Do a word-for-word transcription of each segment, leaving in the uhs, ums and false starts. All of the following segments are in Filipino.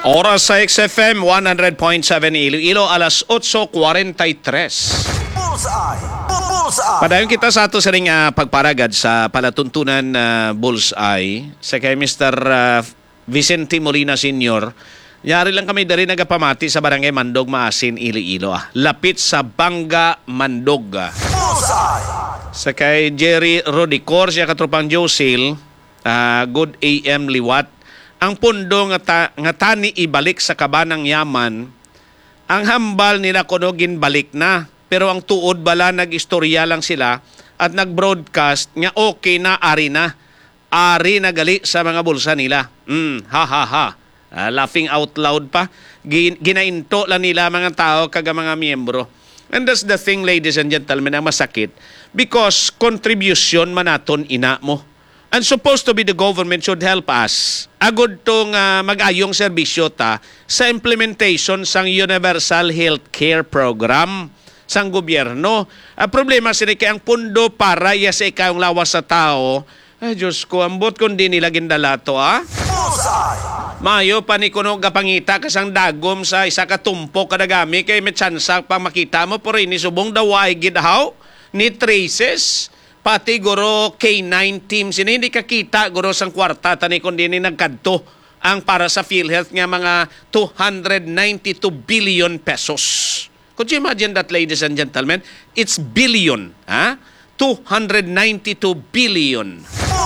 Oras sa X F M one hundred point seven Iloilo, alas eight forty-three. Bullseye! Bullseye! Padayon kita sa ato sa ring uh, pagparagad sa palatuntunan uh, Bullseye sa kay Mister Uh, Vicente Molina Senior. Yari lang kami dari nagapamati sa barangay Mandog, Maasin, Iloilo. Ah. Lapit sa Banga, Mandog. Ah. Bullseye! Sa kay Jerry Rodicor, siya katropang Josil, uh, good A M liwat. Ang pundo nga, ta, nga tani ibalik sa kabanang yaman, ang hambal nila kuno ginbalik na. Pero ang tuod bala nag-istorya lang sila at nag-broadcast nga okay na, ari na. Ari na gali sa mga bulsa nila. Mm, ha ha ha. Uh, laughing out loud pa. Gin, ginainto lang nila mga tao kaga mga miyembro. And that's the thing, ladies and gentlemen, ang masakit. Because contribution manaton ina mo. And supposed to be the government should help us. Agod tong uh, mag-ayong serbisyo ta sa implementation sang Universal Healthcare Program sang gobyerno. Ang problema sila kay ang pundo para ya sa ikayong lawas sa tao. Ay, Diyos ko, ambot kundi nila gindala to, ah. Mayo, panikunog kapangita kasang dagom sa isa katumpok kadagami kay may tsansa pang makita mo pero ini subong daway gidahaw ni traces. Pati guro K nine team sini hindi kakita guro sang kwarta tani kundi ni nagkadto ang para sa PhilHealth nga mga two hundred ninety-two billion pesos. Could you imagine that, ladies and gentlemen? It's billion, ha? two hundred ninety-two billion.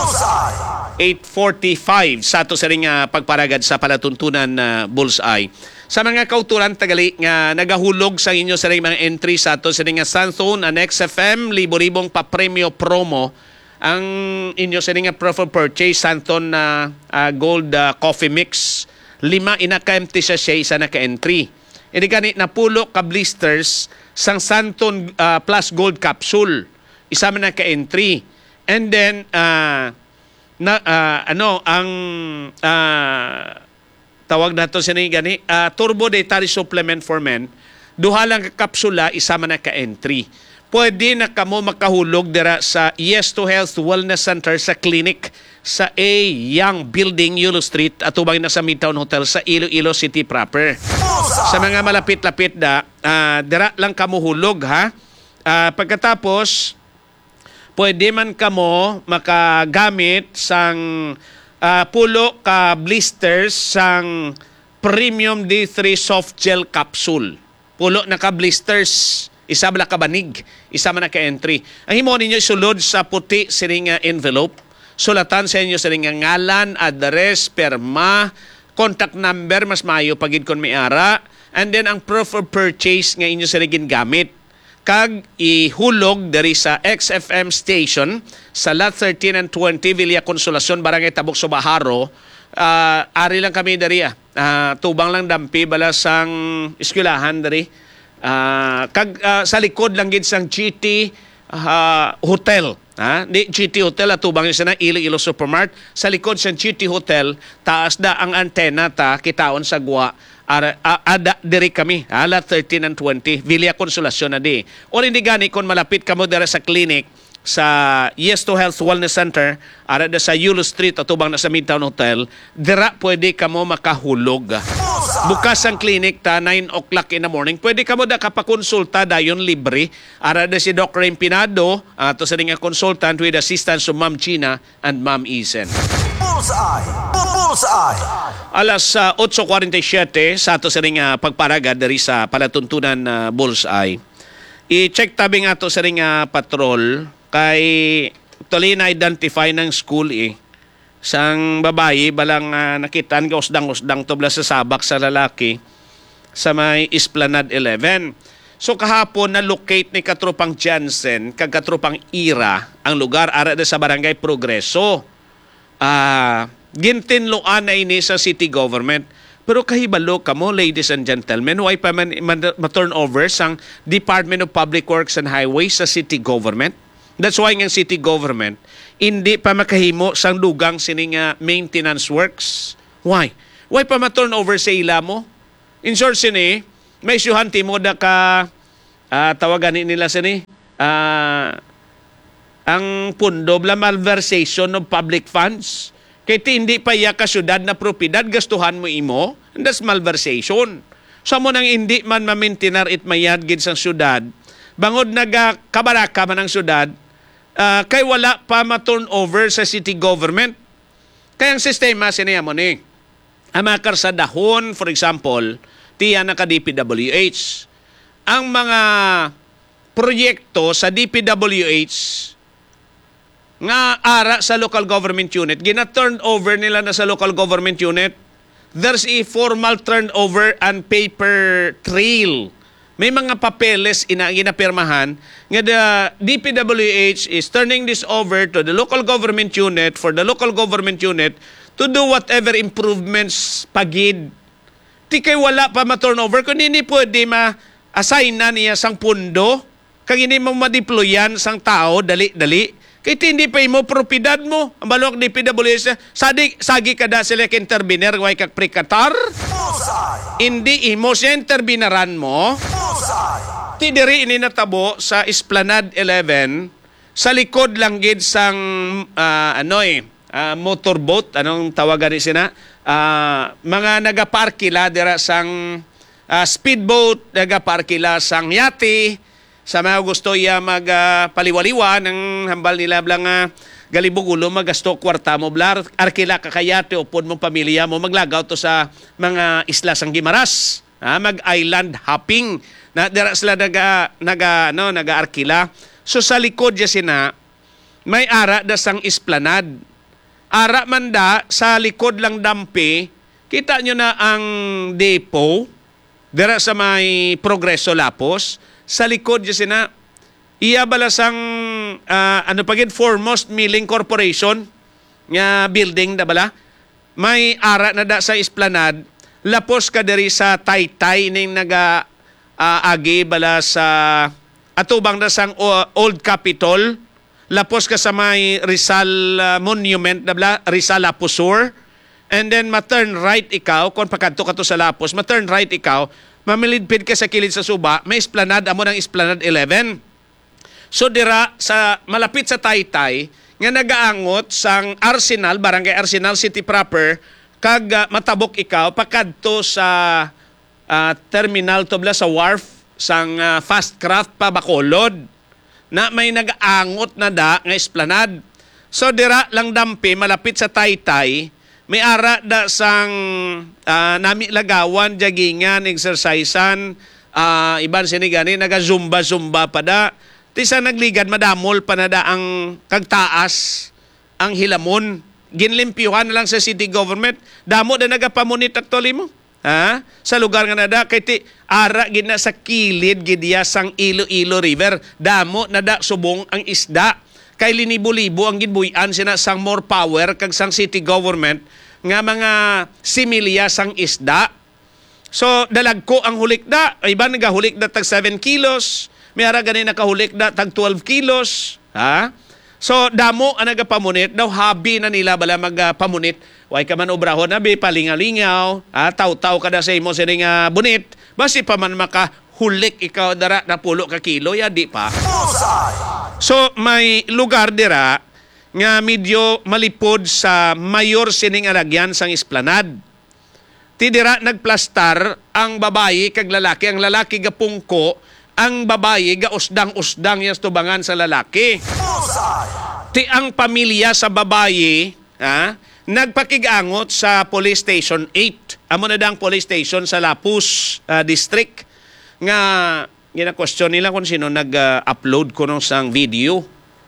eight forty-five sa ato sa ring uh, pagparagad sa palatuntunan na uh, Bullseye. Sa mga kautulan tagali nga nagahulog sa inyo sa ring mga entry sa ato sa ring Santhone and X F M, libo-libong pa-premyo promo ang inyo sa ring preferred purchase Santhone na uh, uh, gold uh, coffee mix. Lima inaka-empty siya siya isa naka-entry. Ini ganit na pulo ka blisters sang Santhone uh, plus gold capsule. Isa man naka-entry. And then uh, na uh, ano ang uh, tawag nato sa ni gani uh, turbo dietary supplement for men, duha lang ka kapsula, isa man ka entry. Pwede na kamo makahulog dira sa Yes to Health Wellness Center sa clinic sa A Young Building, Yulo Street, atubang na sa Midtown Hotel sa Iloilo City proper. Sa mga malapit-lapit da uh, dira lang kamo hulog, ha. Uh, pagkatapos pwede man kamo makagamit sang uh, pulo ka blisters sang Premium D three Soft Gel Capsule. Pulo na ka blisters, isa bala ka banig, isa man na ka entry. Ang himo ninyo isulod sa puti sining envelope. Sulatan sa inyo sining ngalan, address, perma, contact number, mas maayo pagid kon may ara, and then ang proof of purchase nga inyo sining gamit. Kag ihulog dari sa X F M station sa lot thirteen and twenty Villa Consolacion, Barangay Tabok, Subaharo. Uh, ari lang kami dari ah. Uh, tubang lang dampi bala sang eskwelahan dari. Uh, kag uh, sa likod lang gid sang G T uh, Hotel. Ha? Di G T Hotel at tubang isa na Iloilo Supermart. Sa likod sa G T Hotel, taas da ang antena ta kitaon sa gwa. Ara, a, ada diri kami, ala thirteen and twenty Villa Consolacion na di. O hindi gani kung malapit kamo dira sa clinic sa Yes to Health Wellness Center, ara da sa Yulo Street atubang na sa Midtown Hotel, dira pwede kamo makahulog. Bukas ang clinic ta nine o'clock in the morning. Pwede kamo da kapakonsulta dayon libre. Ara da si Doctor Empinado, ato sa nga consultant with assistance of Ma'am Gina and Ma'am Isen. Bullseye! Bullseye! Alas uh, eight forty-seven sa ato sa ring uh, pagparagad dari sa palatuntunan uh, Bullseye. I-check tabi nga ato sa ring uh, patrol kay tuloy na identify ng school eh. Sang babae balang uh, nakitaan ka usdang-usdang tubla sa sabak sa lalaki sa may Esplanade eleven. So kahapon na-locate ni katropang Jansen kag katropang Ira ang lugar ara sa Barangay Progreso. Ah... Uh, gintinloan na ini sa city government. Pero kahibalo kamo, ladies and gentlemen, why pa man, man ma-turnover sang Department of Public Works and Highways sa city government? That's why ng city government, hindi pa makahimo sang dugang sining uh, maintenance works. Why? Why pa ma-turnover sa ila mo? In short, sini, may syuhan mo da ka, uh, tawagan nila sini, uh, ang pundo, bla malversation of public funds. Kaya ti hindi pa iya ka syudad na propiedad, gastuhan mo imo, and that's malversation. Sa mo nang hindi man mamintinar it mayad gid sang syudad, bangod naga kabaraka man ang syudad, uh, kay wala pa ma-turn over sa city government. Kaya ang sistema siniya mo ni, ang mga karsadahon, for example, tiya na ka D P W H. Ang mga proyekto sa D P W H nga ara sa local government unit, gina-turn over nila na sa local government unit, there's a formal turnover and paper trail. May mga papeles ina ginapirmahan nga the D P W H is turning this over to the local government unit for the local government unit to do whatever improvements pagid. Ti kay wala pa ma-turnover, kung hindi pwede ma-assign na niya sang pundo, kag hindi mo ma-deployan sang tao, dali-dali, kaya hindi pa mo propidad mo. Ang balok ni P W S, sadi, sagi kada sila ka-intervener, way kag prikatar. Bullseye! Hindi imo siya interveneran mo. Bullseye! Ti diri ini natabo sa Esplanade eleven, sa likod lang gid sang uh, ano eh, uh, motorboat, anong tawagan ni sina? Uh, mga nagaparkila dira sang uh, speedboat, nagaparkila sang yate, sa mga gusto iya magpaliwaliwa uh, ng hambal nila blang uh, galibugulo magasto kwarta mo blar arkila kakayate upod mong pamilya mo maglagaw to sa mga isla sang Gimaras, ha? Mag island hopping na dira sila naga naga no naga arkila. So sa likod ya sina may ara da sang Esplanade, ara man da sa likod lang dampi, kita nyo na ang depo dira sa may Progreso Lapos. Sa likod dyan sina, iya balasang uh, ano pagid Foremost Milling Corporation nga building da bala. May ara na da sa Esplanade, lapos ka diri sa Taytay ning naga uh, agi bala sa atubang da sang uh, Old Capitol, lapos ka sa may Rizal uh, Monument da bala, Rizal Lapusur, and then ma-turn right ikaw, kung pagkanto ka to sa Lapos, ma-turn right ikaw, mamilidpid ka sa kilid sa Suba, may Esplanade, amo ng Esplanade eleven. So dira, sa malapit sa Taytay, nga nagaangot sang Arsenal, Barangay Arsenal City proper, kag uh, matabok ikaw, pakadto sa uh, terminal tobla sa wharf, sang uh, fast craft pa Bacolod, na may nagaangot na da nga Esplanade. So dira lang dampi, malapit sa Taytay, may ara da sang uh, nami lagawan, jagingan, exercisean, uh, iban sinigani, naga-zumba-zumba pa da. Tisa nagligad, madamol pa na da ang kagtaas, ang hilamon. Ginlimpyuhan na lang sa city government. Damo da nagapamunit actually mo. Ha? Sa lugar nga na da, kay ti ara gid na sa kilid gidya sang Iloilo River. Damo na da subong ang isda. Kay linibo-libo ang ginbuyan sina sang more power kag sang city government nga mga similya sang isda. So dalag ko ang hulikda, iba nagahulik da tag seven kilos, may ara gani nakahulik da tag twelve kilos, ha? So damo ang nagapamunit, daw hobby na nila bala magpamunit. Way ka man obrahon na be palingalingaw, ha? Taw-taw kada sa imo sining uh, bunit, basi pa man makahulik ikaw dara na pulo ka kilo, ya di pa. Bullseye! So may lugar dira nga medyo malipod sa mayor sining alagyan sang Esplanade. Ti dira nagplastar ang babayi kag lalaki, ang lalaki gapungko, ang babayi ga usdang-usdang yang tubangan sa lalaki. Bullseye! Ti ang pamilya sa babayi, ha, nagpakigangot sa Police Station eight. Amo na dang police station sa Lapus uh, District nga gina-question nila kung sino nag-upload ko nung sang video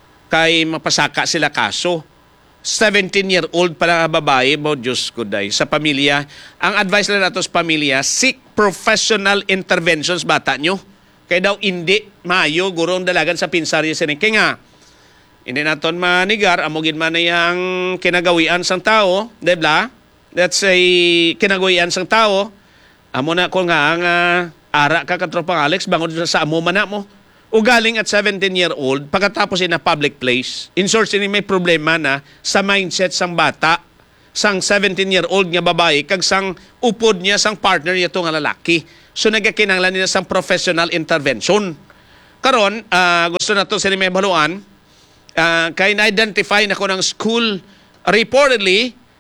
kay mapasaka sila kaso. seventeen-year-old pa na babae, bo Diyos ko day. Sa pamilya, ang advice nila nato sa pamilya, seek professional interventions bata nyo. Kaya daw hindi maayo, gurong dalagan sa pinsarya sining. Kaya nga, hindi naton manigar, amogin man na yung kinagawian sang tao, debla? That's a kinagawian sang tao. Amo na ko nga ang uh, ara ka katropang Alex, bangod sa amo man na mo. Ugaling at seventeen-year-old, pagkatapos in a public place, in short, sini may problema na sa mindset sang bata, sang seventeen-year-old nga babae, kag sang upod niya, sang partner niya to nga lalaki. So nagakinanglan niya sang professional intervention. Karon, uh, gusto na to sini may baluan, uh, kay na-identify na ko ng school, reportedly,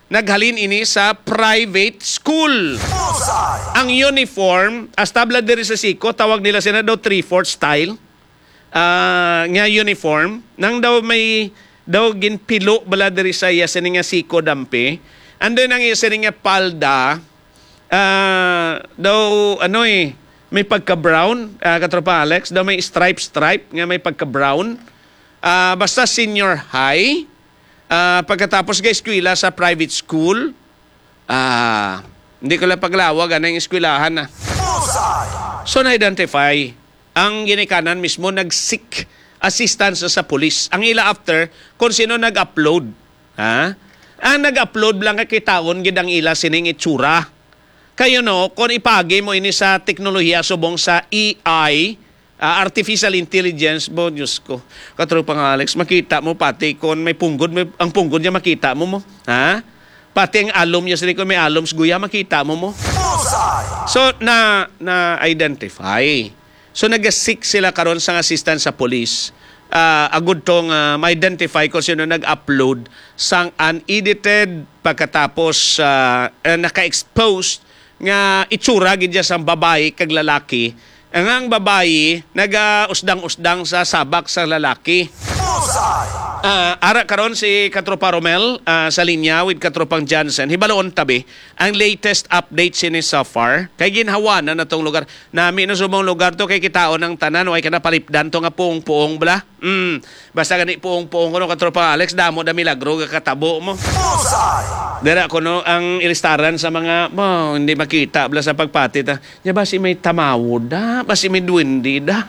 naghalin ini sa private school. Bullseye. Ang uniform, as tabla diri sa siko, tawag nila sila daw three-fourth style. Ah, nga uniform. Nang daw may, daw ginpilo bala diri sa iya sa nga siko dampi. Andun ang iya sa nga palda, ah, daw, ano eh, may pagka-brown, ah, katropa Alex, daw may stripe-stripe, nga may pagka-brown. Ah, basta senior high, ah, pagkatapos ga eskwela sa private school, ah, hindi ko lang paglawag, ano yung eskwelahan na. Bullseye. So, na-identify ang ginikanan mismo nag-seek assistance sa police. Ang ila after, kung sino nag-upload. Ha? Ang nag-upload lang kakitaon gid ang ila sining itsura. Kayo no, kung ipagi mo ini sa teknolohiya subong sa A I, uh, Artificial Intelligence, bo, Diyos ko. Katropang Alex, makita mo pati kung may punggod, may, ang punggod niya makita mo mo. Ha? Pati ang alum niya, sila kung may alum, guya makita mo mo. Bullseye. So, na, na-identify. So, nag-seek sila karon sa assistance sa police. Uh, agud tong uh, ma-identify kung sino nag-upload sang unedited pagkatapos uh, uh, naka-expose nga itsura gid siya sang babae kag lalaki. Ang ang babae naga-usdang-usdang sa sabak sa lalaki. Bullseye. Uh, ara karon si Katropa Romel uh, sa linya with Katropang Johnson. Hibaloon tabi ang latest update sini so far. Kay ginhawanan na tong lugar. Nami na sumong lugar to kay kitaon ng tanan way kana palipdan to nga puong-puong bala. Mm. Basta gani puong-puong kuno Katropa Alex damo da milagro ga katabo mo. Bullseye. Dira kuno ang ilistaran sa mga mo hindi makita bala sa pagpati ta. Ya ba si may tamawod da, ba si may duwende da.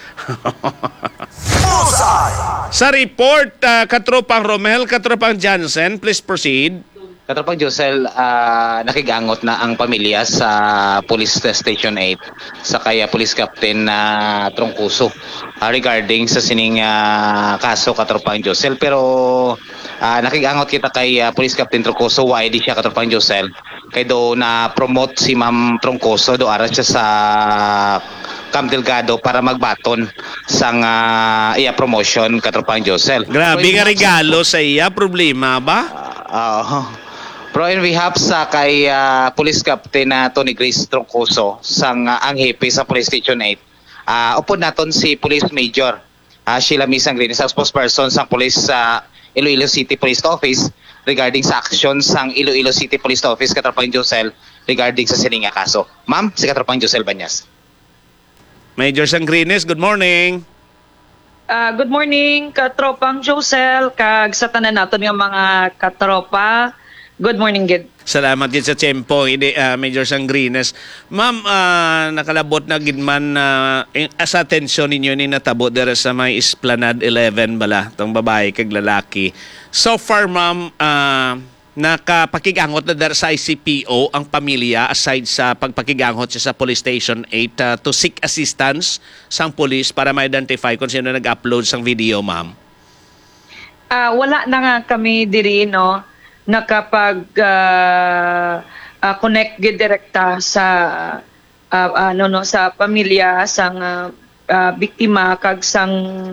Bullseye. Sa report, uh, Katropang Romel, Katropang Johnson, please proceed. Katropang Josel, uh, nakigangot na ang pamilya sa Police Station eight sa kaya Police Captain na uh, Troncoso uh, regarding sa sining uh, kaso Katropang Josel. Pero uh, nakigangot kita kay uh, Police Captain Troncoso, why di siya Katropang Josel? Kay do na promote si Ma'am Troncoso, do ara siya sa Camp Delgado para magbaton sang uh, iya promotion Katropang Josel. Grabe nga regalo sa iya, problema ba? Uh, uh, Pero in behalf sa kay uh, Police Captain na uh, Tony Grace Troncoso sang uh, ang hepe sa Police Station eight, uh, upod naton si Police Major uh, Sheila Misang Green, sa spokesperson sang Police sa uh, Iloilo City Police Office regarding sa action sang Iloilo City Police Office Katropang Josel regarding sa sininga kaso. Ma'am, si Katropang Josel Banyas. Major Sangrines, good morning. Uh, good morning, katropang Josel, kag sa tanan naton nga mga katropa. Good morning, gid. Salamat gid sa tempo, hindi, uh, Major Sangrines. Ma'am, uh, nakalabot na gid man uh, sa atensyon ninyo ni natabo dere sa may Esplanade eleven bala, tong babae kag lalaki. So far, ma'am, uh, nakapakigangot na dere sa I C P O ang pamilya aside sa pagpakigangot siya sa Police Station eight uh, to seek assistance sang police para ma-identify kung sino nag-upload sang video, ma'am. Uh, wala na nga kami diri, no, nakapag uh, uh, connect gid direkta sa uh, ano no sa pamilya sang uh, uh, biktima kag sang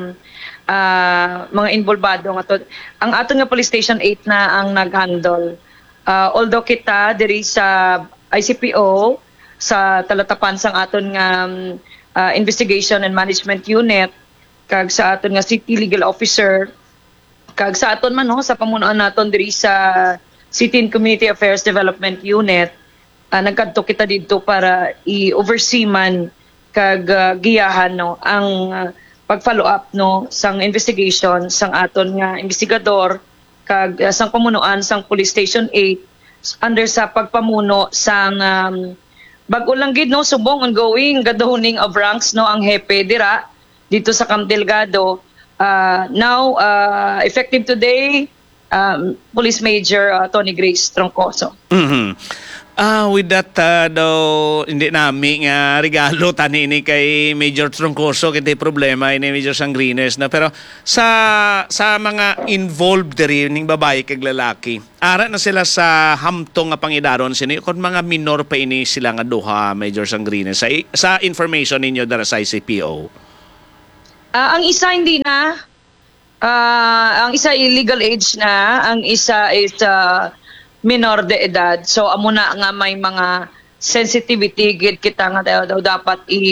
Uh, mga involvado nga to. Ang ato nga Police Station eight na ang nag-handle. Uh, although kita diri sa I C P O sa talatapan sang aton nga um, uh, Investigation and Management Unit kag sa aton nga City Legal Officer kag sa aton man no sa pamunuan naton diri sa City and Community Affairs Development Unit, uh, nagkadto kita dito para i-oversee man kag uh, giyahan no ang uh, pag-follow up no sang investigation sang aton nga investigador kag uh, sang pamunuan sang Police Station eight under sa pagpamuno sang um, bag-o lang gid no subong ongoing gadoning of ranks no ang hepe dira dito sa Camp Delgado. Uh, now uh, effective today, um, Police Major uh, Tony Grace Troncoso. Mm-hmm. Ah, with that uh, daw hindi nami nga regalo tani ini kay Major Troncoso kay problema ini Major Sangrines na, pero sa sa mga involved diri ning babae kag lalaki, ara na sila sa hamtong nga pangidaron sini kon mga minor pa ini sila nga duha, Major Sangrines, sa sa information ninyo dara sa I C P O. Uh, ang isa hindi na, uh, ang isa illegal age na, ang isa is uh, minor de edad. So amo na nga may mga sensitivity gid kita nga daw, daw dapat i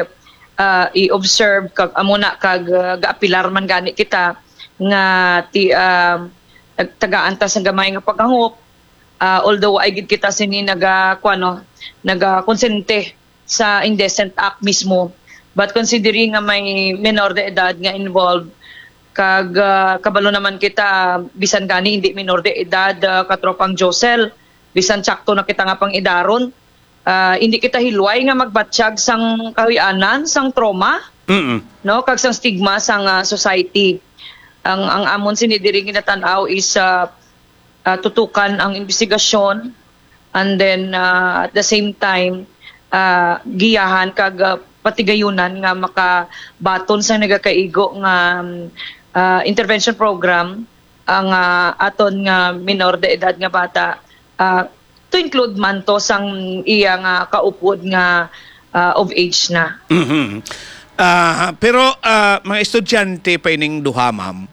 uh, i-observe kag amo na kag uh, gaapilar man gani kita nga ti uh, tagaan ta sa gamay nga paghangop. Uh, although ay gid kita sini naga kuano naga konsente sa indecent act mismo, but considering nga may minor de edad nga involved kag uh, kabalo naman kita bisan gani hindi minor de edad uh, katropang Josel bisan sakto na kita nga pang idaron. Uh, hindi kita hilway nga magbatsyag sang kahuyanan, sang trauma, Mm-mm. no, kag sang stigma sang uh, society. Ang ang amon sini diri ginatan-aw is uh, uh, tutukan ang investigasyon, and then uh, at the same time uh, giyahan kag uh, patigayunan nga makabaton sa nagakaigo nga um, uh, intervention program ang uh, aton nga minor de edad nga bata, uh, to include man to sang iya nga kaupod nga uh, of age na. Mhm. Ah, pero ah, mga estudyante pa ining duha, ma'am.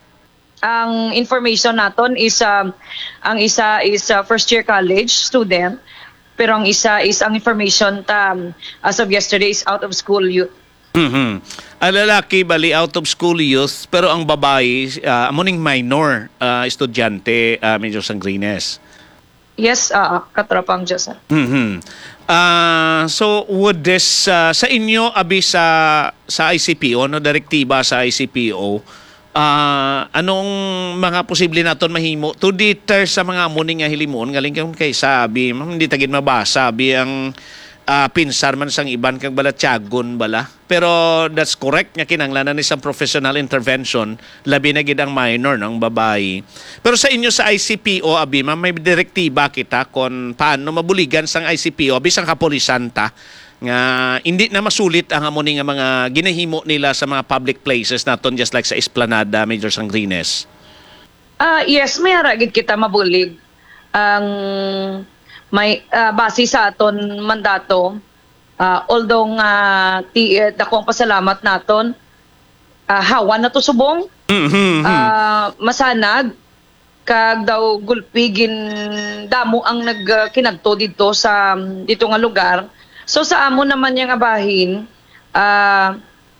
Ang information naton is um, ang isa is uh, first year college student, pero ang isa is ang information ta um, as of yesterday is out of school youth. Mhm. Ang lalaki bali out of school youth, pero ang babae uh, amuning minor ah, estudyante, uh, medyo sangrines. Yes, uh, katropang Diyos. Mhm. Ah, so would this ah, sa inyo abi sa sa I C P O, no, direktiba sa I C P O, ah, anong mga posible naton mahimo to deter sa mga amuning nga hilimon galing kang kay sabi ma'am, hindi tagid mabasa abi ang ah, pinsar man sang iban kag balatyagon bala, pero that's correct nga kinahanglanan ni isang professional intervention labi na gid ang minor ng babae. Pero sa inyo sa I C P O abi ma'am, may direktiba kita kon paano mabuligan sang I C P O bisang kapulisan ta nga hindi na masulit ang amon nga mga ginahimo nila sa mga public places naton, just like sa Esplanada, Major Sangrines. Ah, yes, may haragid kita mabulig. Ang may ah, base sa aton mandato, ah, although nga ti uh, dako ang pasalamat naton, ah, hawa na to subong, Mhm. ah, masanag kag daw gulpigin damo ang nagkinadto dito sa um, dito nga lugar. So sa amo naman yang abahin, ah,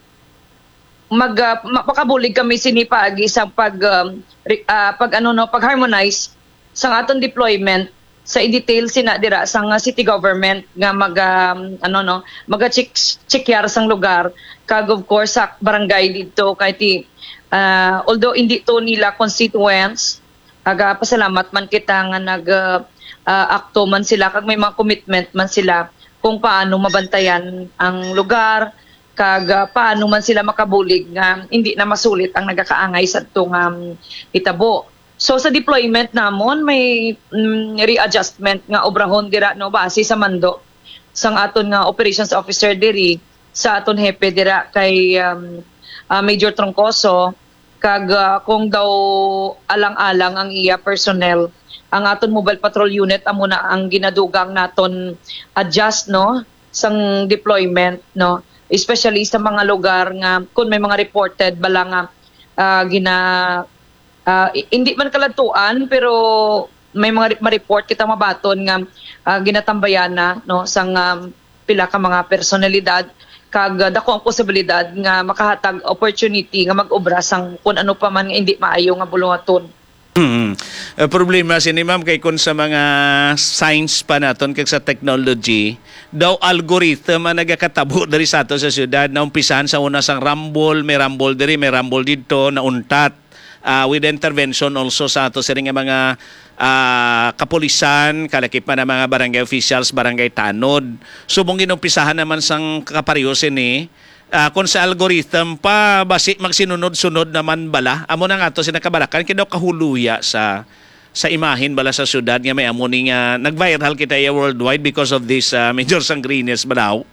mag uh, mapakabulig kami sinipagi sa pag um, re- ah, pag ano no pag harmonize sa aton deployment sa i-detail sina dira sa nga city government nga mag um, ano no maga-check checkyar sang lugar kag of course sa barangay dito kay ti ah, although hindi to nila constituents, aga pasalamat man kita nga nag uh, uh, akto man sila kag may mga commitment man sila kung paano mabantayan ang lugar kag uh, paano man sila makabulig nga hindi na masulit ang nagakaangay sa itong um, itabo. So sa deployment namon may mm, readjustment nga obrahon dira no base sa mando sang aton nga operations officer diri sa aton hepe dira kay um, uh, Major Troncoso kag uh, kung daw alang-alang ang iya personnel ang aton mobile patrol unit amo na ang ginadugang naton adjust no sang deployment no, especially sa mga lugar nga kung may mga reported bala nga uh, gina uh, hindi man kaladtuan pero may mga ma-report kita mabaton nga uh, ginatambayan na no sang um, pila ka mga personalidad kag uh, dako ang posibilidad nga makahatag opportunity nga mag-obra sang kun ano pa man nga hindi maayo nga bulungaton. Hmm. Uh, problema sini ma'am kay kun sa mga science pa naton kag sa technology daw algorithm ang nagakatabo diri sa ato sa syudad na umpisahan sa una sang rumble, may rumble diri, may rumble dito na untat uh, with intervention also sa ato sa nga mga uh, kapulisan, kalakip pa na mga barangay officials, barangay tanod. Subong ginumpisahan naman sang kaparyosin ni Uh, kung sa algorithm pa basi magsinunod-sunod naman bala amo na nga to sinakabalakan kinaw kahuluya sa sa imahin bala sa syudad nga may amo ning uh, nag-viral kita ya worldwide because of this uh, Major Sangrines balaw.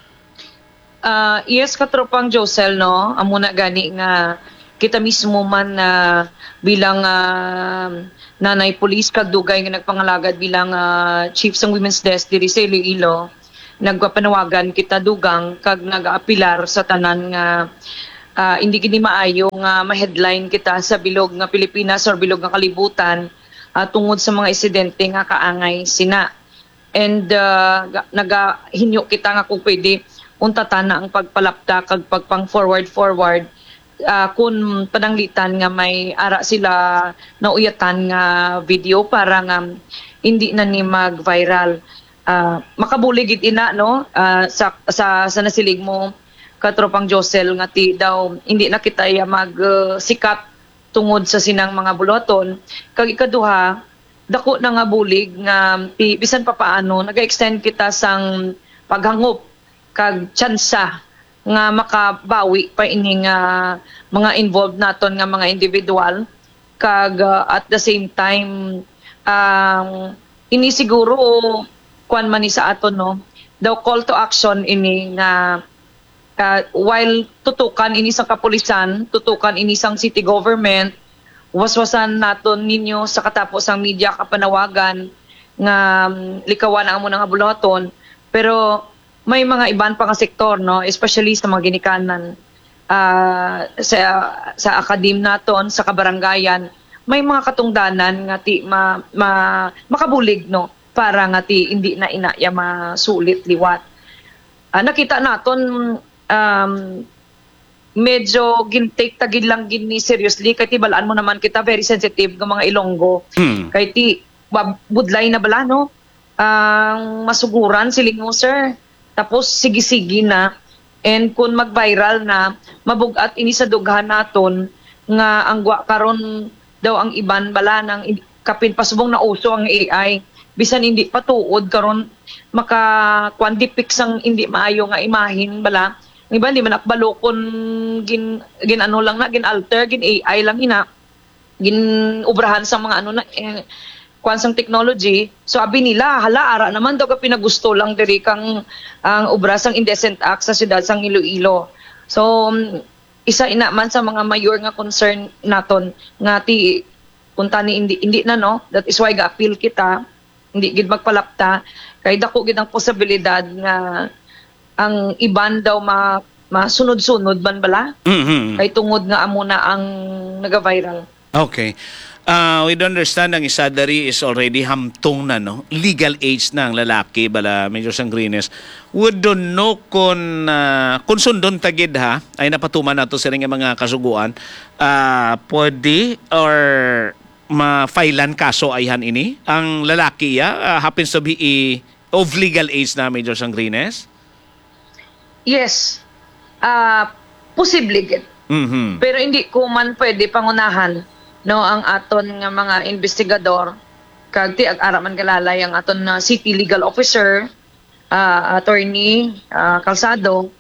Uh, yes, katropang Josel no, amo na gani nga kita mismo man na uh, bilang uh, nanay police kag dugay nga nagpangalagad bilang uh, chief sang women's desk diri sa Iloilo, nagpapanawagan kita dugang kag nag-aapilar sa tanan nga uh, hindi gini maayo nga ma-headline kita sa bilog nga Pilipinas or bilog nga kalibutan ah, tungod sa mga insidente nga kaangay sina. And uh, ga- nagahinyo kita nga kung pwede untatan na ang pagpalapta kag pagpang forward forward uh, kung pananglitan nga may ara sila nauyatan nga video para nga hindi na ni mag-viral. Uh, makabuligid ina no uh, sa sa sa nasilig mo katropang Josel nga ti daw hindi na kita iya mag uh, sikat tungod sa sinang mga buloton. Kag ikaduha, dako na nga bulig nga ti, bisan pa paano naga-extend kita sang paghangop kag tsansa nga makabawi pa ini nga mga involved naton nga mga individual kag uh, at the same time ang um, ini siguro kuan man ni sa aton no daw call to action ini nga uh, while tutukan ini sa kapulisan, tutukan ini sang city government, waswasan naton ninyo sa katapos ang media kapanawagan nga um, likawan ang amo nga buloton, pero may mga iban pa nga sektor no, especially sa mga ginikanan uh, sa sa akadim naton sa kabarangayan, may mga katungdanan nga ti ma, ma makabulig no para nga ti hindi na inaya masulit liwat. Uh, nakita naton um, medyo gintake tagid lang gini seriously kay ti balaan mo naman kita very sensitive ng mga Ilonggo. Hmm. Kay ti budlay na bala no ang masuguran siling mo sir. Tapos sige-sige na and kung mag-viral na mabugat ini sa dughan naton nga ang gwa karon daw ang iban bala nang kapin pasubong na uso ang A I bisan hindi patuod karon maka quantific sang hindi maayo nga imahin bala. Ng iba, di man akbalo kung gin, gin ano lang na, gin alter, gin A I lang ina, gin ubrahan sa mga ano na, eh, kwansang technology. So, abi nila, hala, ara naman daw ka pinagusto lang diri kang ang ubras ang indecent act sa siyudad sang Iloilo. So, um, isa ina man sa mga mayor nga concern naton nga ti punta ni hindi, hindi na no, that is why ga-appeal kita, hindi gid magpalapta, kay dako gid ang posibilidad nga ang iban daw ma masunod-sunod ban bala Mhm. kay tungod nga amo na ang naga-viral. Okay. Uh, we don't understand ang isa dari is already hamtong na no legal age na ang lalaki bala Major Sangrines. Would don't know kung uh, kung sundon tagid ha ay napatuman nato sa nga mga kasuguan uh, pwede or ma-filean kaso ayhan ini ang lalaki ya uh, happens to be a, of legal age na Major Sangrines. Yes. Ah, posible gid. Mhm. Pero hindi ko man pwede pangunahan no ang aton nga mga investigador kag ti ag-ara man kalalay ang aton na city legal officer, ah, attorney ah, Calzado.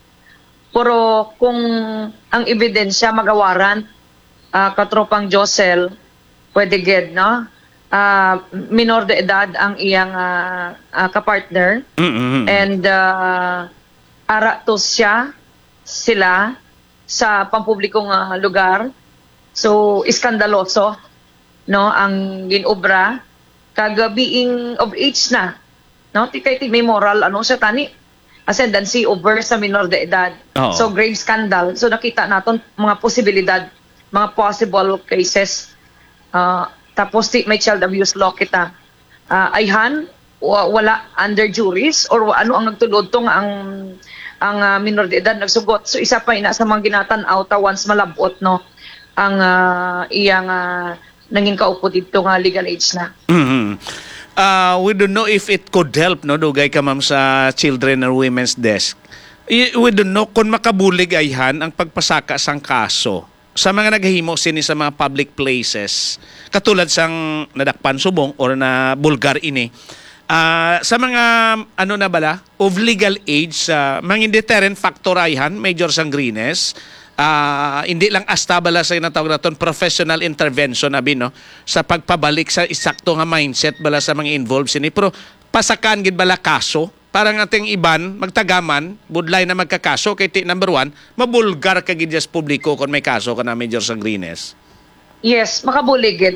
Pero kung ang ebidensya magawaran ah, katropang Josel, pwede gid no. Ah, minor de edad ang iyang ah, ah, kapartner. Mhm. And uh, ara to siya sila sa pampublikong uh, lugar. So iskandaloso no ang ginobra kag being of age na no ti kay ti may moral ano sa tani ascendancy over sa minor de edad. Oo. So grave scandal. So nakita naton mga posibilidad, mga possible cases. Uh, tapos ti may child abuse law kita. Uh, ayhan wa- wala under juris or wa- ano ang nagtulod to nga ang ang uh, minor de edad nagsugot. So isa pa ina sa mga ginatan-aw ta once malabot no ang uh, iyang uh, nanging kaupo dito nga legal age na. Mhm. Uh, we don't know if it could help no dugay ka ma'am sa Children and Women's Desk. I- We don't know kung makabulig ayhan ang pagpasaka sang kaso sa mga naghahimo sini sa mga public places katulad sang nadakpan subong or na bulgar ini. Uh, sa mga ano na bala of legal age uh, mga deterrent factor ayhan Major Sangrines uh, hindi lang asta bala sa inatawag naton professional intervention abi no sa pagpabalik sa isakto nga mindset bala sa mga involved sini pero pasakan gid bala kaso para nga ating iban magtagaman budlay na magkakaso kay ti number one mabulgar ka gid sa publiko kung may kaso ka na Major Sangrines. Yes, makabuligid.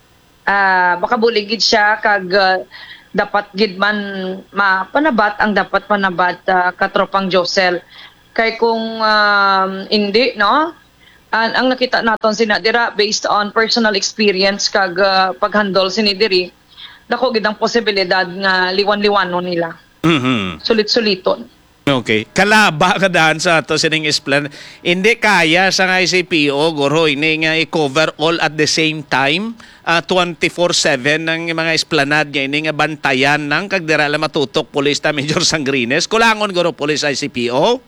Ah, makabuligid siya kag uh, dapat gid man mapanabat ang dapat panabat uh, katropang Josel. Kay kung um, hindi no An ang nakita naton sina dira based on personal experience kag uh, paghandle sini diri, dako gid ang posibilidad nga liwan-liwanon nila. Mhm. Sulit-suliton. Okay. Kalaba ka daan sa ato sining esplan. Hindi kaya sa nga I C P O, guro, ini nga i-cover all at the same time, uh, twenty-four seven ng mga esplanad niya, ini nga bantayan ng kagdira la matutok pulis ta Major Sangrines. Kulangon, guro, pulis I C P O?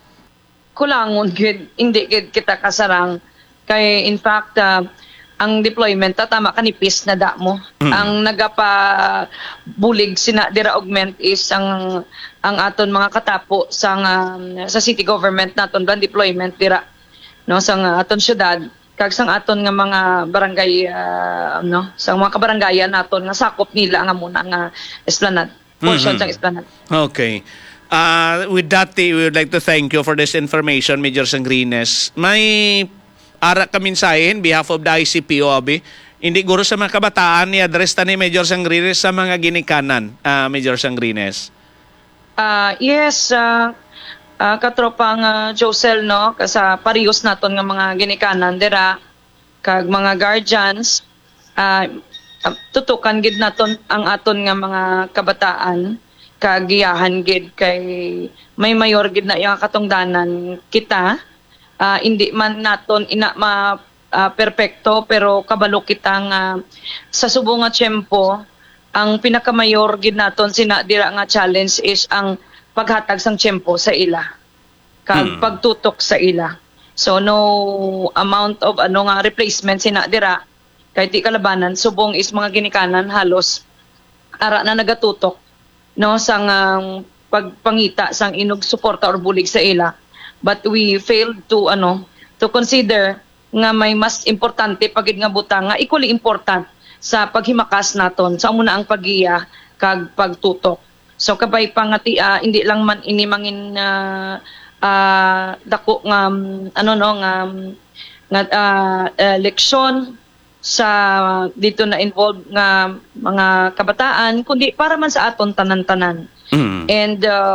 Kulangon gid, hindi gid kita kasarang. Kay in fact, uh, ang deployment ta tama kanipis na damo. Mm. Ang nagapa bulig sina dira augment is ang ang aton mga katapo sa um, sa city government naton ban deployment dira no sa nga aton syudad kag sang aton nga mga barangay uh, no sa mga kabarangayan naton nga sakop nila nga muna nga esplanade portion Mhm. sa esplanade. Okay. Uh, with that, eh, we would like to thank you for this information, Major Sangrines. May ara ka mensahe in behalf of the I C P O, Abi. Hindi guro sa mga kabataan ni address ta ni Major Sangrines sa mga ginikanan, uh, Major Sangrines. Ah, yes, uh, uh, katropang uh, Josel no sa parehas naton nga mga ginikanan dira kag mga guardians uh, tutukan gid naton ang aton nga mga kabataan kag giyahan gid kay may mayor gid na yung katungdanan kita. Uh, hindi man naton ina ma uh, perpekto pero kabalo kita nga sa subong nga tiyempo ang pinakamayor gid naton sina dira nga challenge is ang paghatag sang tiyempo sa ila kag Hmm. pagtutok sa ila. So no amount of ano nga replacement sina dira kay di kalabanan subong is mga ginikanan halos ara na nagatutok no sang um, pagpangita sang inog suporta or bulig sa ila. But we failed to ano to consider nga may mas importante pagid nga butang nga equally important sa paghimakas naton sa muna ang pagiya kag pagtutok. So kabay pa nga ti, ah, hindi lang man ini mangin uh, uh, dako nga um, ano no nga um, nga uh, uh, leksyon sa dito na involved nga mga kabataan kundi para man sa aton tanan-tanan. Mm. And uh,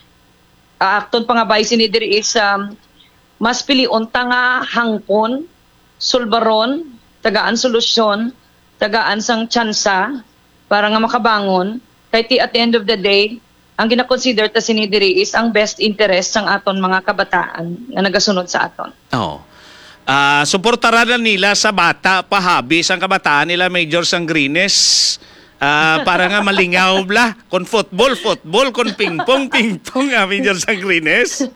akton pa nga bay sini diri is um, mas pilion ta nga hangpon, sulbaron, tagaan solusyon, tagaan sang tsansa para nga makabangon kay ti at the end of the day ang gina-consider ta sini diri is ang best interest sang aton mga kabataan nga nagasunod sa aton. Oh. Ah, suportaran na nila sa bata pahabis ang kabataan nila Major Sangrines. Ah, para nga malingaw bla kon football football kon pingpong pingpong ah, Major Sangrines.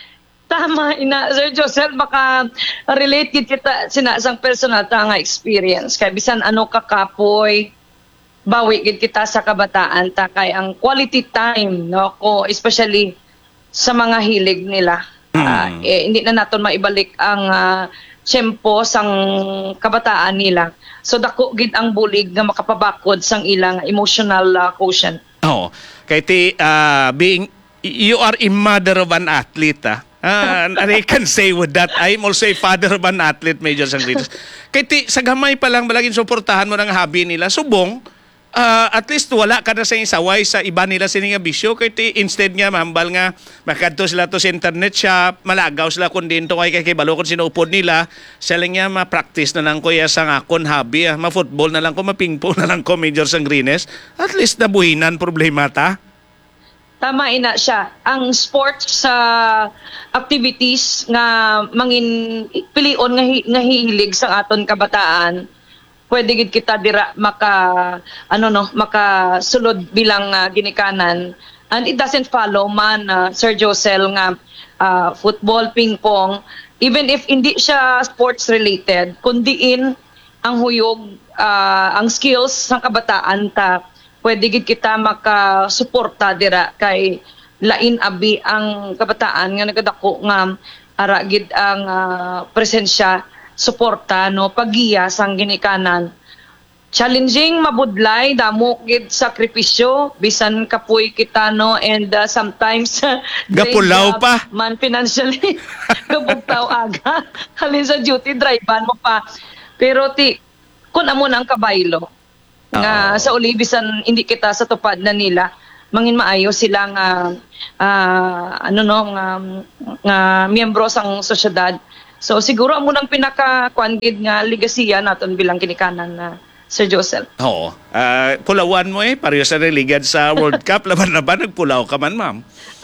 Tama ina Sir Joseph baka relate gid kita sina sang personal ta nga experience kay bisan ano ka kapoy bawi gid kita sa kabataan ta kay ang quality time no ko especially sa mga hilig nila. Ah, eh, hindi na naton maibalik ang uh, tiyempo sang kabataan nila. So dako gid ang bulig nga makapabakod sang ilang emotional uh, quotient. Oh, kay ti ah, being you are a mother of an athlete ah. Ah, and I can say with that, I'm also a father of an athlete, Major Sangrines. Kay ti sa gamay pa lang balagin suportahan mo ng hobby nila, subong ah, at least wala ka na sa isaway sa iba nila sining nga bisyo kay ti instead nga mahambal nga makadto sila to sa internet shop, malagaw sila kun dinto kay kay balo kun sinuupod nila, selling nga ma-practice na lang ko ya sa akon hobby, ah, ma-football na lang ko, ma-pingpong na lang ko, Major Sangrines. At least nabuhinan problema ta. Tama ina siya. Ang sports sa activities nga mangin pilion nga, hi, nga hilig sa aton kabataan, pwede gid kita dira maka ano no, makasulod bilang uh, ginikanan. And it doesn't follow man uh, Sir Josel nga uh, football, ping pong, even if hindi siya sports related, kundiin ang huyog, uh, ang skills ng kabataan ta pwede gid kita makasuporta dira kay lain abi ang kabataan nga nagadako nga ara gid ang uh, presensya suporta no pagiya sang ginikanan. Challenging, mabudlay, damo gid sakripisyo bisan kapoy kita no and uh, sometimes uh, Gapulaw drained, uh, pa. man financially gabugtaw aga halin sa duty drivean mo pa pero ti kun amo nang kabaylo nga sa uli bisan hindi kita sa tupad na nila mangin maayo sila nga ah, ano no nga, nga miyembro sang sosyedad So siguro amo nang pinaka kuan gid nga ligasiya naton bilang kinikanan na Sir Josel. Oo. Ah, pulawan mo eh. Pareho sa religad sa World Cup. Laban-laban, nagpulaw ka man, ma'am.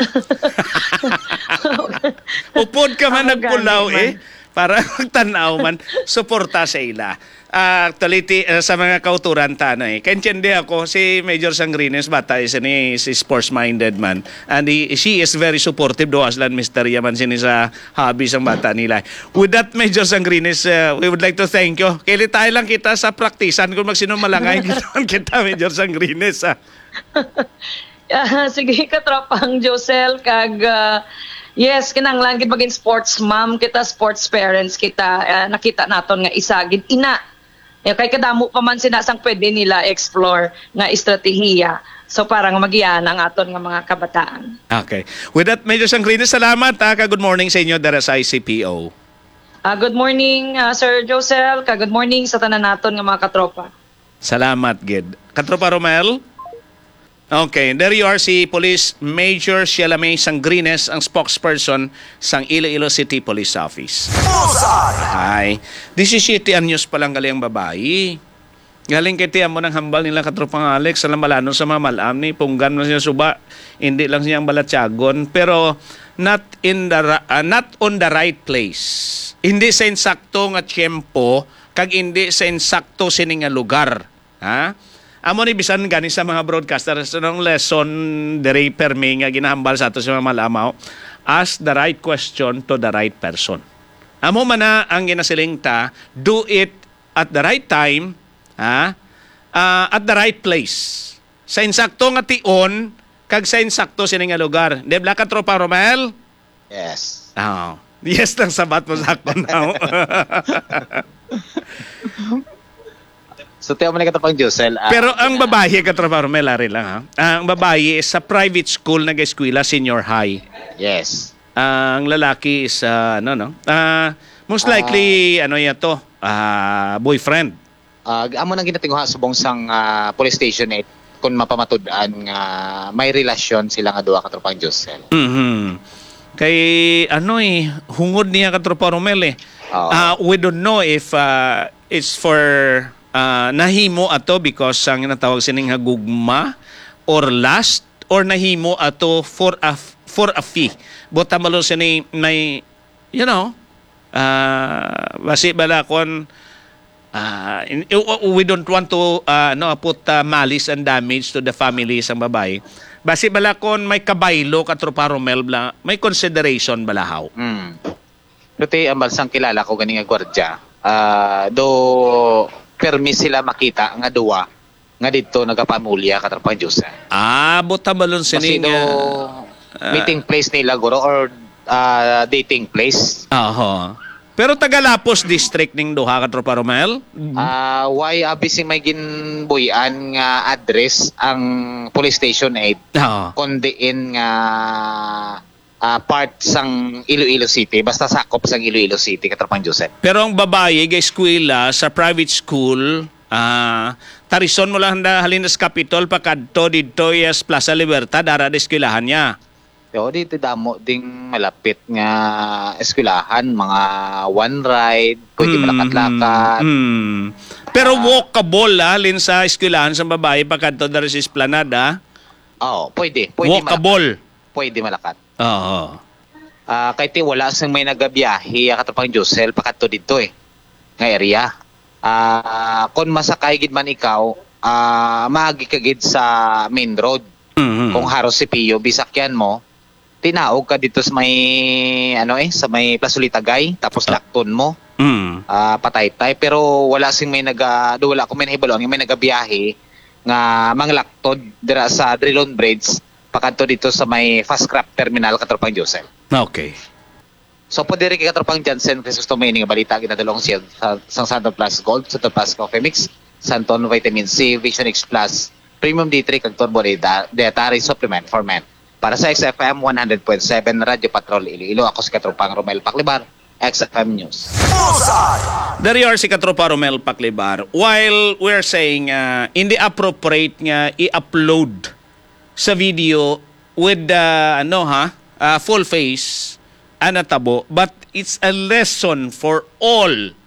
Upod ka man Ang nagpulaw gani eh. Para magtanaw man, suporta sa ila. Ah, actually, ti- uh, sa mga kauturan ta na eh. Kaintindi ako, si Major Sangrines, bata is ni si sports-minded man. And he, she is very supportive do aslan Mister Yaman sini sa hobbies ang bata nila. With that, Major Sangrines, uh, we would like to thank you. Kaya tayo lang kita sa praktisan kung magsinumalangay kita, kita Major Sangrines. Ah. Ah, sige katropang Josel kag ah, yes kinahanglan gid maging sports mom kita, sports parents kita. Ah, nakita naton nga isa gid ina. Eh, kay kadamo pa man sinasang pwede nila explore nga estratehiya. So parang magiyan ang aton nga mga kabataan. Okay. With that, Major Sangrines, salamat. Ha. Good morning sa inyo dara sa I C P O. Ah, good morning ah, Sir Josel, kag good morning sa tanan naton nga mga katropa. Salamat, Gid. Katropa Romel? Okay, there you are si Police Major Sheila May Sangrines, ang spokesperson sang Iloilo City Police Office. Bullseye. Hi. disisiete anyos pa lang gali ang babae. Galing kay tiyan mo ng hambal nila katropang Alex, sa malano sa mamalam ni, punggan mo siya suba, hindi lang siyang balatyagon, pero not in the ra- uh, not on the right place. Hindi sa insakto nga tiyempo, kag hindi sa insakto sining nga lugar. Ha? Amo ni bisan gani sa mga broadcaster sa nung lesson dere permi nga ginahambal sa ato sa mga malamaw, ask the right question to the right person. Amo man na ang ginasiling ta, do it at the right time, ha? Uh, at the right place. Sa insakto nga tion, kag sa insakto sining nga lugar. Di ba ka tropa Romel? Yes. Oh. Yes lang sabat mo sakto now. So, tiyo mo na katapang Josel. ah, Pero ang babae, katropa Romel, ari lang ha. Ang babae is sa private school nag-eskwela, senior high. Yes. Ang lalaki is, ah, ano, no? Ah, most likely, ano yan to? Ah, boyfriend. Uh, amo nang ginatinguha subong sang ah, police station eight kung mapamatud-an nga may relasyon sila nga duha katropang Josel. Mhm. Kay, ano eh, hungod niya katropa Romel eh. Oo. Ah, we don't know if ah, it's for ah, nahimo ato because ang natawag sining hagugma or last or nahimo ato for a for a fee. Bota malo sini may, you know, ah, basi bala kon ah, in- we don't want to ah, no put ah, malice and damage to the family sang babae. Basi bala kon may kabaylo katropa Romel bla, may consideration balahaw. Mm. Luti ang balsang kilala ko ganing nga gwardiya. Ah, do permi sila makita nga duwa nga dito nagapamulya katropang Josel. Ah, bota balon Kasi sining do ah, meeting place nila guro or ah, dating place. Aho. Pero Tagalapos district ning duha ka tropa Romel? Ah, why abisi may ginbuyan nga address ang police station eight Oo. kondiin nga ah, part sang Iloilo City basta sakop sang Iloilo City katropang Joseph. Pero ang babae ga eskwela sa private school, ah tarison mo lang na halin sa Capitol pakadto didto yes Plaza Libertad ara da eskwelahan niya. Yo dito damo ding malapit nga eskwelahan mga one ride pwede malakat-lakat. Mm. Pero walkable ah, halin sa eskwelahan sa babae pakadto dari sa Esplanada. Oo, pwede, pwede malakat. Walkable. Pwede malakat. Oo. Ah, kay ti wala sang may nagabiyahe katapang Josel pakadto dito eh. Nga area. Ah, kon masakay gid man ikaw, ah maagi ka gid sa main road. Mhm. Kung haros si Pio bisakyan mo, tinaog ka dito sa may ano eh, sa may Plasulitagay, tapos lakton mo. Mm. Ah, patay-tay pero wala sing may naga do wala ko may nahibalon may nagabiyahe nga manglaktod dira sa Drilon Bridge pakadto dito sa may fast scrap terminal katropang Joseph. Okay. So po diri kay katropang Jansen Crisostomo ini nga balita ginadalong siya sa sa Santon Plus Gold, Santon Plus Coffee Mix, Santon Vitamin C, Vision X Plus, Premium D three kag Turbo Data- Dietary Supplement for Men. Para sa X F M one hundred point seven Radio Patrol Iloilo, ako si katropang Romel Paclibar, X F M News. Bullseye. There you are si Katropa Romel Paclibar. While we're saying uh, hindi appropriate nga i-upload sa video with the ano ha, uh, full face anatabo, but it's a lesson for all